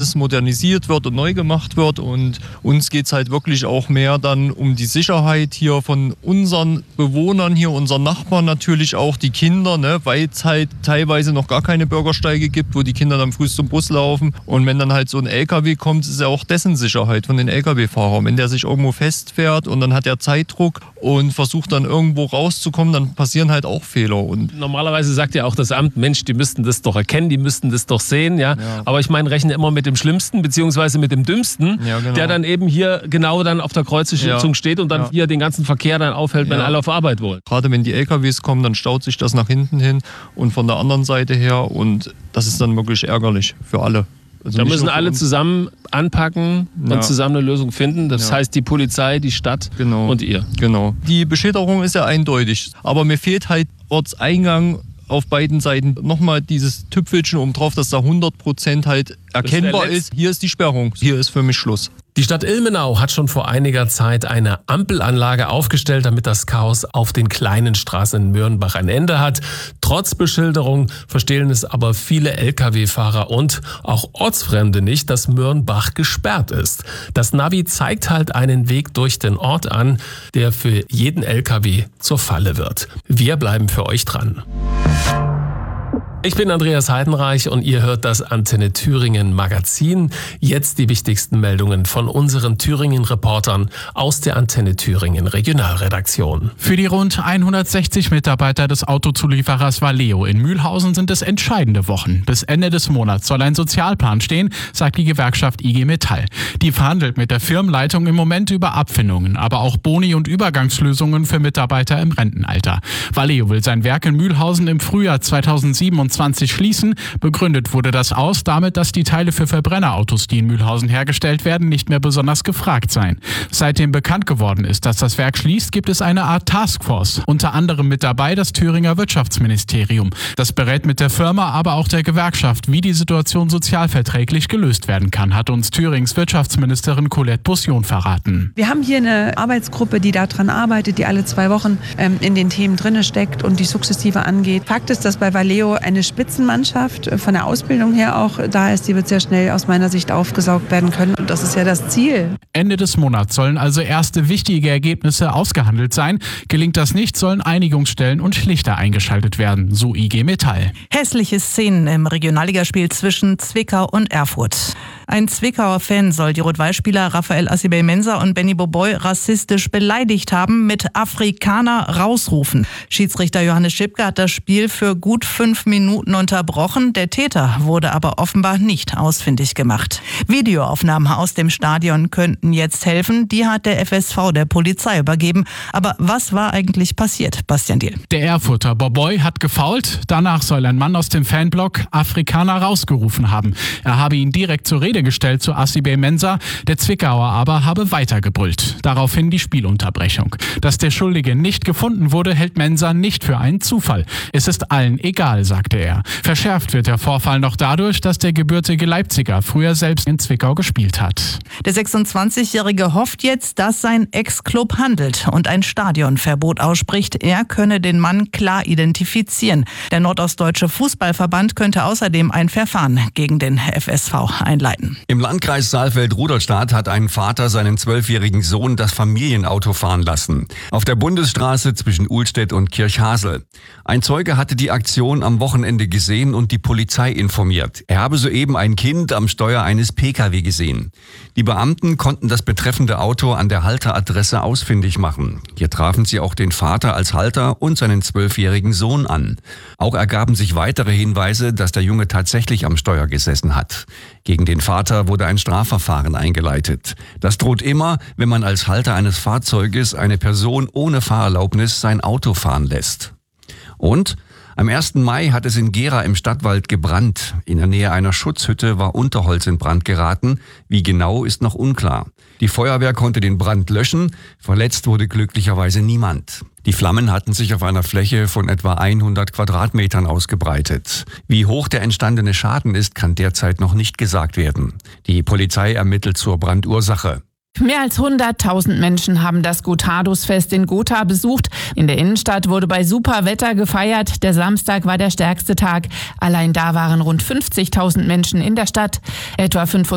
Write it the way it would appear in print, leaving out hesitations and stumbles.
alles modernisiert wird und neu gemacht wird. Und uns geht es halt wirklich auch mehr dann um die Sicherheit hier von unseren Bewohnern hier, unseren Nachbarn natürlich auch, die Kinder, ne, weil es halt teilweise noch gar keine Bürgersteige gibt, wo die Kinder dann früh zum Bus laufen. Und wenn dann halt so ein LKW kommt, ist ja auch dessen Sicherheit von den LKW-Fahrern. Wenn der sich irgendwo festfährt und dann hat er Zeitdruck und versucht dann irgendwo rauszukommen, dann passieren halt auch Fehler. Und normalerweise sagt ja auch das Amt, Mensch, die müssten das doch erkennen, die müssten das doch sehen. Ja? Aber ich meine, rechne immer mit dem Schlimmsten beziehungsweise mit dem Dümmsten, genau. Der dann eben hier genau dann auf der Kreuzung steht und dann hier den ganzen Verkehr dann aufhält, wenn alle auf Arbeit wollen. Gerade wenn die LKWs kommen, dann staut sich das nach hinten hin und von der anderen Seite her und das ist dann wirklich ärgerlich für alle. Also da müssen alle zusammen anpacken und zusammen eine Lösung finden. Das heißt die Polizei, die Stadt und ihr. Genau. Die Beschilderung ist ja eindeutig, aber mir fehlt halt Ortseingang auf beiden Seiten nochmal dieses Tüpfelchen oben drauf, dass da 100% halt erkennbar ist. Hier ist die Sperrung, hier ist für mich Schluss. Die Stadt Ilmenau hat schon vor einiger Zeit eine Ampelanlage aufgestellt, damit das Chaos auf den kleinen Straßen in Mürnbach ein Ende hat. Trotz Beschilderung verstehen es aber viele Lkw-Fahrer und auch Ortsfremde nicht, dass Mürnbach gesperrt ist. Das Navi zeigt halt einen Weg durch den Ort an, der für jeden Lkw zur Falle wird. Wir bleiben für euch dran. Ich bin Andreas Heidenreich und ihr hört das Antenne Thüringen Magazin. Jetzt die wichtigsten Meldungen von unseren Thüringen-Reportern aus der Antenne Thüringen Regionalredaktion. Für die rund 160 Mitarbeiter des Autozulieferers Valeo in Mühlhausen sind es entscheidende Wochen. Bis Ende des Monats soll ein Sozialplan stehen, sagt die Gewerkschaft IG Metall. Die verhandelt mit der Firmenleitung im Moment über Abfindungen, aber auch Boni und Übergangslösungen für Mitarbeiter im Rentenalter. Valeo will sein Werk in Mühlhausen im Frühjahr 2027 schließen. Begründet wurde das damit, dass die Teile für Verbrennerautos, die in Mühlhausen hergestellt werden, nicht mehr besonders gefragt seien. Seitdem bekannt geworden ist, dass das Werk schließt, gibt es eine Art Taskforce. Unter anderem mit dabei das Thüringer Wirtschaftsministerium. Das berät mit der Firma, aber auch der Gewerkschaft, wie die Situation sozialverträglich gelöst werden kann, hat uns Thürings Wirtschaftsministerin Colette Bussion verraten. Wir haben hier eine Arbeitsgruppe, die daran arbeitet, die alle 2 Wochen in den Themen drinne steckt und die sukzessive angeht. Fakt ist, dass bei Valeo eine Spitzenmannschaft von der Ausbildung her auch da ist, die wird sehr schnell aus meiner Sicht aufgesaugt werden können. Und das ist ja das Ziel. Ende des Monats sollen also erste wichtige Ergebnisse ausgehandelt sein. Gelingt das nicht, sollen Einigungsstellen und Schlichter eingeschaltet werden, so IG Metall. Hässliche Szenen im Regionalligaspiel zwischen Zwickau und Erfurt. Ein Zwickauer Fan soll die Rot-Weiß-Spieler Raphael Assibey-Mensah und Benny Boboy rassistisch beleidigt haben, mit Afrikaner rausrufen. Schiedsrichter Johannes Schipke hat das Spiel für gut 5 Minuten unterbrochen. Der Täter wurde aber offenbar nicht ausfindig gemacht. Videoaufnahmen aus dem Stadion könnten jetzt helfen. Die hat der FSV der Polizei übergeben. Aber was war eigentlich passiert, Bastian Diehl? Der Erfurter Boboy hat gefoult. Danach soll ein Mann aus dem Fanblock Afrikaner rausgerufen haben. Er habe ihn direkt zur Rede gestellt zu Assibey-Mensah. Der Zwickauer aber habe weitergebrüllt. Daraufhin die Spielunterbrechung. Dass der Schuldige nicht gefunden wurde, hält Mensah nicht für einen Zufall. Es ist allen egal, sagte er. Verschärft wird der Vorfall noch dadurch, dass der gebürtige Leipziger früher selbst in Zwickau gespielt hat. Der 26-Jährige hofft jetzt, dass sein Ex-Club handelt und ein Stadionverbot ausspricht. Er könne den Mann klar identifizieren. Der Nordostdeutsche Fußballverband könnte außerdem ein Verfahren gegen den FSV einleiten. Im Landkreis Saalfeld-Rudolstadt hat ein Vater seinen 12-jährigen Sohn das Familienauto fahren lassen. Auf der Bundesstraße zwischen Uhlstedt und Kirchhasel. Ein Zeuge hatte die Aktion am Wochenende gesehen und die Polizei informiert. Er habe soeben ein Kind am Steuer eines Pkw gesehen. Die Beamten konnten das betreffende Auto an der Halteradresse ausfindig machen. Hier trafen sie auch den Vater als Halter und seinen 12-jährigen Sohn an. Auch ergaben sich weitere Hinweise, dass der Junge tatsächlich am Steuer gesessen hat. Gegen den Vater wurde ein Strafverfahren eingeleitet. Das droht immer, wenn man als Halter eines Fahrzeuges eine Person ohne Fahrerlaubnis sein Auto fahren lässt. Und am 1. Mai hat es in Gera im Stadtwald gebrannt. In der Nähe einer Schutzhütte war Unterholz in Brand geraten. Wie genau, ist noch unklar. Die Feuerwehr konnte den Brand löschen. Verletzt wurde glücklicherweise niemand. Die Flammen hatten sich auf einer Fläche von etwa 100 Quadratmetern ausgebreitet. Wie hoch der entstandene Schaden ist, kann derzeit noch nicht gesagt werden. Die Polizei ermittelt zur Brandursache. Mehr als 100.000 Menschen haben das Gotthardus-Fest in Gotha besucht. In der Innenstadt wurde bei super Wetter gefeiert. Der Samstag war der stärkste Tag. Allein da waren rund 50.000 Menschen in der Stadt. Etwa